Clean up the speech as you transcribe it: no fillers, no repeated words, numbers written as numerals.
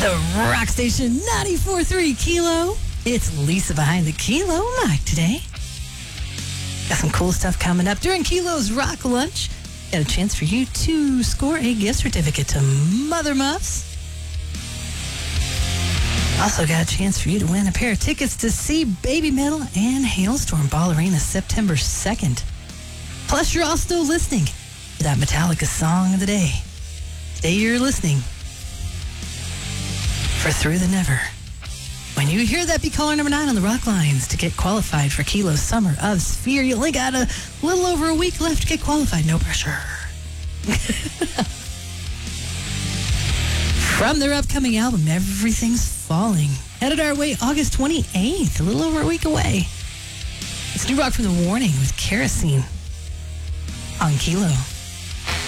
The Rock Station 94.3 Kilo. It's Lisa behind the Kilo mic today. Got some cool stuff coming up during Kilo's Rock Lunch. Got a chance for you to score a gift certificate to Mother Muffs. Also got a chance for you to win a pair of tickets to see Baby Metal and Hailstorm Ball Arena September 2nd. Plus, you're all still listening to that Metallica song of the day. Today you're listening for Through the Never. When you hear that, be caller number 9 on the Rock Lines to get qualified for Kilo's Summer of Sphere. You only got a little over a week left to get qualified. No pressure. From their upcoming album, Everything's Falling. Headed our way August 28th, a little over a week away. It's new rock from The Warning with Kerosene on Kilo.